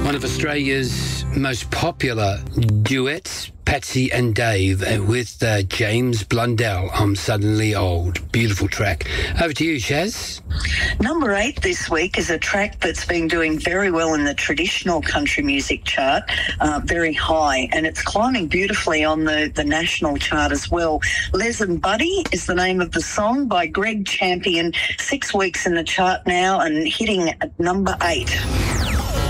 One of Australia's most popular duets, Patsy and Dave, with James Blundell, I'm Suddenly Old. Beautiful track. Over to you, Shaz. Number 8 this week is a track that's been doing very well in the traditional country music chart, very high, and it's climbing beautifully on the national chart as well. Les and Buddy is the name of the song by Greg Champion, 6 weeks in the chart now and hitting at number 8.